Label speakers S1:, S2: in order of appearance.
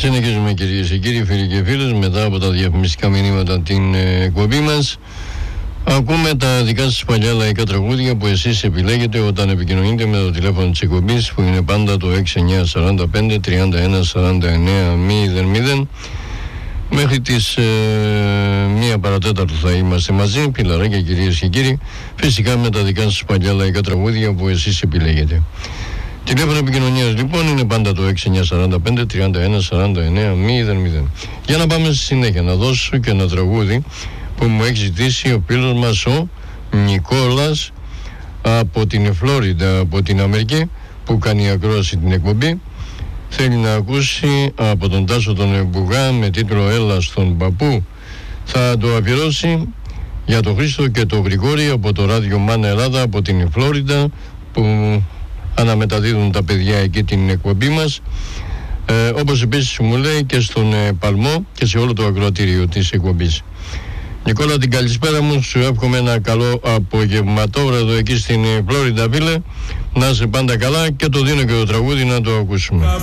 S1: Συνεχίζουμε κυρίες και κύριοι, φίλοι και φίλες, μετά από τα διαφημιστικά μηνύματα την εκπομπή μας. Ακούμε τα δικά σας παλιά λαϊκά τραγούδια που εσείς επιλέγετε όταν επικοινωνείτε με το τηλέφωνο της εκπομπής, που είναι πάντα το 6945 31 49 00. Μέχρι τις 1 παρατέταρτο θα είμαστε μαζί, φιλαράκια κυρίες και κύριοι, φυσικά με τα δικά σας παλιά λαϊκά τραγούδια που εσείς επιλέγετε. Τηλέφωνο επικοινωνίας λοιπόν είναι πάντα το 6945 31 49 00. Για να πάμε στη συνέχεια, να δώσω και ένα τραγούδι που μου έχει ζητήσει ο φίλος μας ο Νικόλας από την Φλόριντα, από την Αμερική, που κάνει ακρόαση την εκπομπή. Θέλει να ακούσει από τον Τάσο τον Μπουγά με τίτλο «Έλα στον παππού». Θα το αφιερώσει για τον Χρήστο και τον Γρηγόρη από το ράδιο Μάνα Ελλάδα από την Φλόριντα, που αναμεταδίδουν τα παιδιά εκεί την εκπομπή μας, όπως επίσης μου λέει και στον Παλμό και σε όλο το ακροατήριο της εκπομπής. Νικόλα, την καλησπέρα μου, σου εύχομαι ένα καλό απογευματόβραδο εκεί στην Φλόριντα, φίλε, να είσαι πάντα καλά, και το δίνω και το τραγούδι να το ακούσουμε.